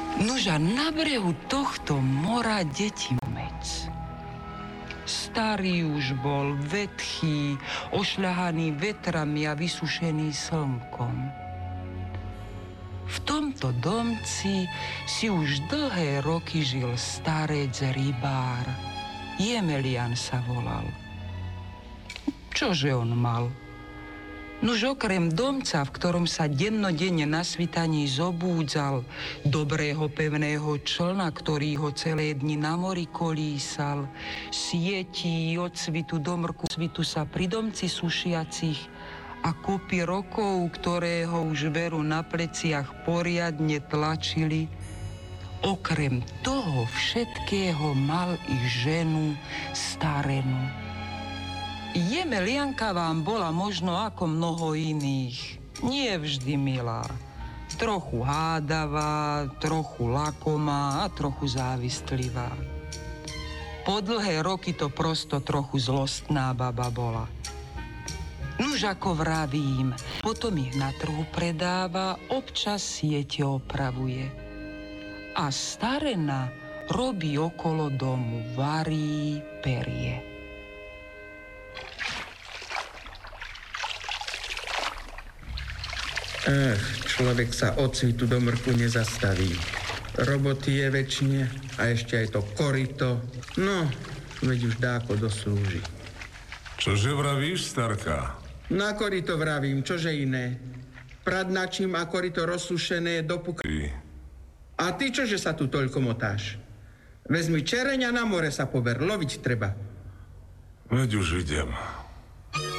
Nuža na brehu tohto mora detimec. Starý už bol, vetchý, ošľahaný vetrami a vysušený slnkom. V tomto domci si už dlhé roky žil starec rybár. Jemelian sa volal. Čože on mal? Nuž okrem domca, v ktorom sa dennodenne na svitaní zobúdzal, dobrého pevného člna, ktorý ho celé dni na mori kolísal, sietí od svitu do mrku svitu sa pri domci sušiacich a kopy rokov, ktoré ho už veru na pleciach poriadne tlačili, okrem toho všetkého mal i ženu starenú. Jemelianka vám bola možno ako mnoho iných, nie vždy milá. Trochu hádavá, trochu lakomá a trochu závistlivá. Po dlhé roky to prosto trochu zlostná baba bola. Nuž ako vravím, potom ich na trhu predáva, občas siete opravuje. A starena robí okolo domu, varí, perie. Človek sa od svitu do mrku nezastaví. Roboty je väčšine a ešte aj to korito. No, veď už dáko doslúži. Čože vravíš, starka? Na korito vravím, čože iné. Pradnačím a korito rozsušené do puky. A ty čože sa tu toľko motáš? Vezmi čereň a na more sa pober, loviť treba. Veď už idem.